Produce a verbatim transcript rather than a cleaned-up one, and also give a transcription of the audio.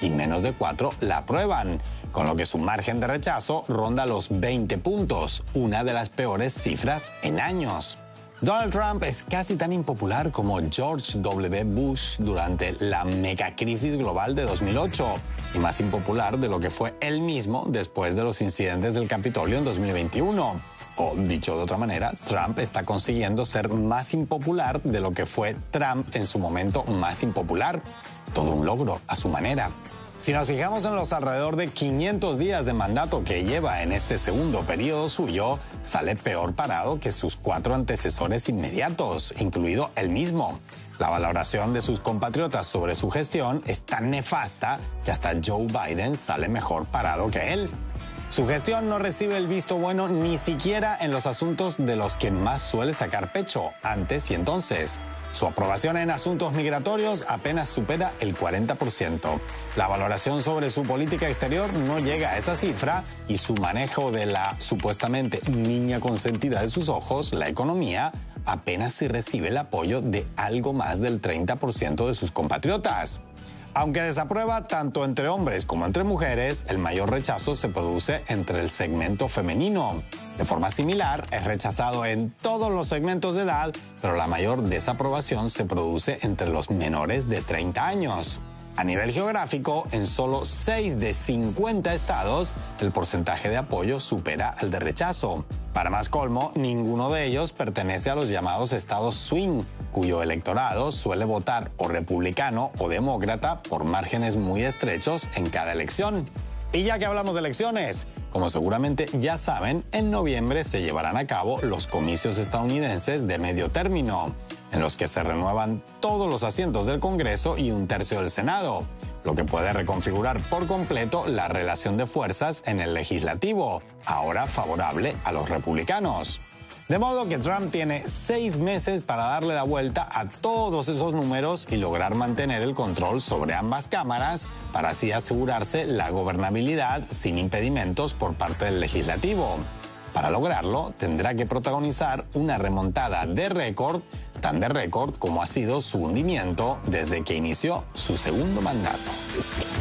y menos de cuatro la aprueban, con lo que su margen de rechazo ronda los veinte puntos, una de las peores cifras en años. Donald Trump es casi tan impopular como George W. Bush durante la megacrisis global de dos mil ocho y más impopular de lo que fue él mismo después de los incidentes del Capitolio en dos mil veintiuno. O, dicho de otra manera, Trump está consiguiendo ser más impopular de lo que fue Trump en su momento más impopular. Todo un logro a su manera. Si nos fijamos en los alrededor de quinientos días de mandato que lleva en este segundo periodo suyo, sale peor parado que sus cuatro antecesores inmediatos, incluido él mismo. La valoración de sus compatriotas sobre su gestión es tan nefasta que hasta Joe Biden sale mejor parado que él. Su gestión no recibe el visto bueno ni siquiera en los asuntos de los que más suele sacar pecho, antes y entonces. Su aprobación en asuntos migratorios apenas supera el cuarenta por ciento. La valoración sobre su política exterior no llega a esa cifra y su manejo de la supuestamente niña consentida de sus ojos, la economía, apenas si recibe el apoyo de algo más del treinta por ciento de sus compatriotas. Aunque desaprueba tanto entre hombres como entre mujeres, el mayor rechazo se produce entre el segmento femenino. De forma similar, es rechazado en todos los segmentos de edad, pero la mayor desaprobación se produce entre los menores de treinta años. A nivel geográfico, en solo seis de cincuenta estados, el porcentaje de apoyo supera al de rechazo. Para más colmo, ninguno de ellos pertenece a los llamados estados swing, cuyo electorado suele votar o republicano o demócrata por márgenes muy estrechos en cada elección. Y ya que hablamos de elecciones, como seguramente ya saben, en noviembre se llevarán a cabo los comicios estadounidenses de medio término, en los que se renuevan todos los asientos del Congreso y un tercio del Senado, lo que puede reconfigurar por completo la relación de fuerzas en el legislativo, ahora favorable a los republicanos. De modo que Trump tiene seis meses para darle la vuelta a todos esos números y lograr mantener el control sobre ambas cámaras para así asegurarse la gobernabilidad sin impedimentos por parte del legislativo. Para lograrlo, tendrá que protagonizar una remontada de récord, tan de récord como ha sido su hundimiento desde que inició su segundo mandato.